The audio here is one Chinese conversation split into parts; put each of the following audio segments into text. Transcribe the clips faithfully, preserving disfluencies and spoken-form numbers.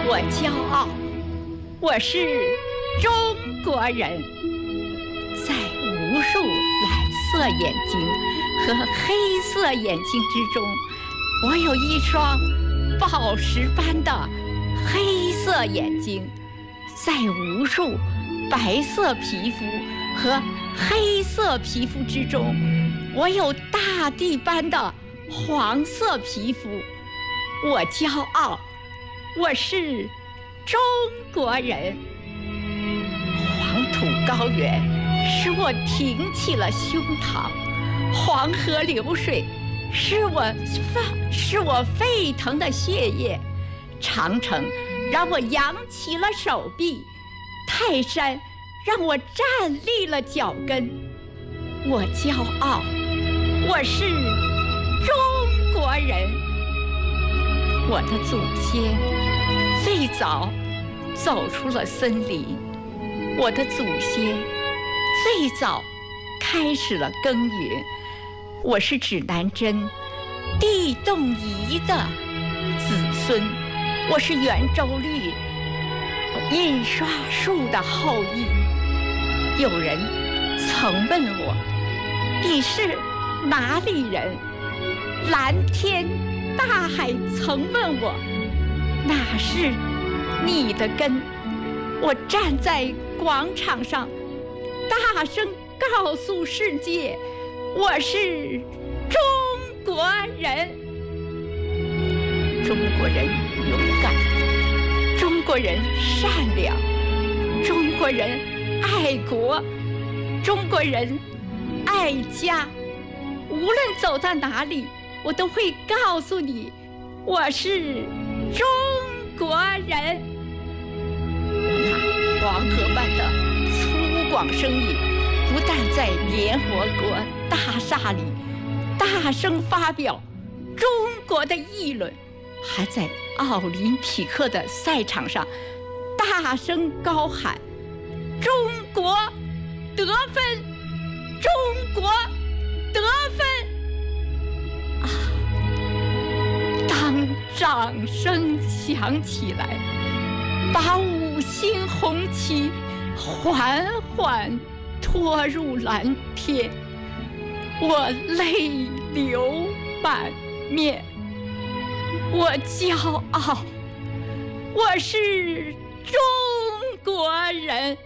我骄傲，我是中国人。在无数蓝色眼睛和黑色眼睛之中，我有一双宝石般的黑色眼睛。在无数白色皮肤和黑色皮肤之中，我有大地般的黄色皮肤。我骄傲，我是中国人。黄土高原使我挺起了胸膛，黄河流水使我使我沸腾的血液，长城让我扬起了手臂，泰山让我站立了脚跟。我骄傲，我是中国人。我的祖先最早走出了森林，我的祖先最早开始了耕耘。我是指南针、地动仪的子孙，我是圆周率印刷术的后裔。有人曾问我，你是哪里人？蓝天大海曾问我，哪是你的根？我站在广场上，大声告诉世界，我是中国人。中国人勇敢，中国人善良，中国人爱国，中国人爱家。无论走到哪里，我都会告诉你，我是中国人。那黄河般的粗犷声音，不但在联合国大厦里大声发表中国的议论，还在奥林匹克的赛场上大声高喊中国得分，中国得分啊！当掌声响起来，把五星红旗缓缓拖入蓝天，我泪流满面。我骄傲，我是中国人。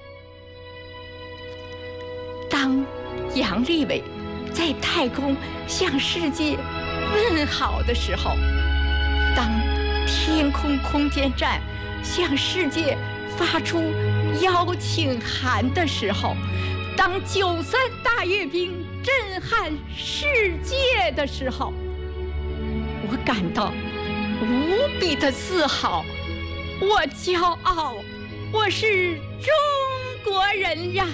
当杨利伟在太空向世界问好的时候，当天空空间站向世界发出邀请函的时候，当九三大阅兵震撼世界的时候，我感到无比的自豪。我骄傲，我是中国人呀！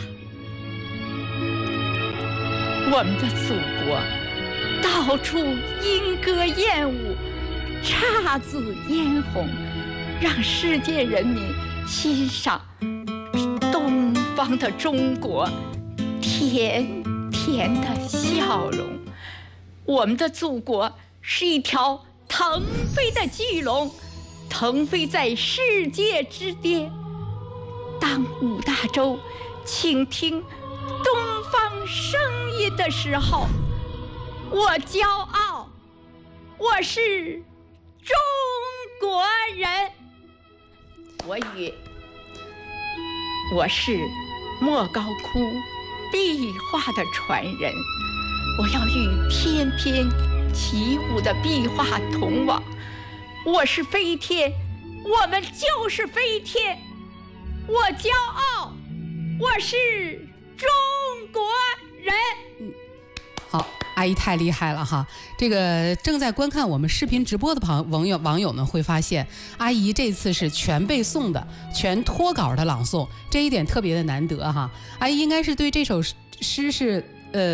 我们的祖国到处莺歌燕舞，姹紫嫣红，让世界人民欣赏东方的中国甜甜的笑容。我们的祖国是一条腾飞的巨龙，腾飞在世界之巅。当五大洲倾听东方声音的时候，我骄傲，我是中国人。我与我是莫高窟壁画的传人，我要与翩翩起舞的壁画同往。我是飞天，我们就是飞天。我骄傲，我是中国人。 嗯，好，阿姨太厉害了哈！这个正在观看我们视频直播的朋网友网友们会发现，阿姨这次是全背诵的，全脱稿的朗诵，这一点特别的难得哈。阿姨应该是对这首诗是